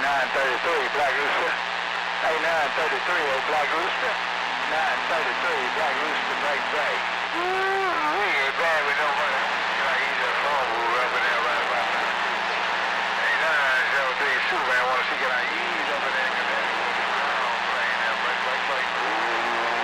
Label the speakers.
Speaker 1: 933, Black Rooster. A933, old Black Rooster. 933, Black Rooster, break. Ooh, bad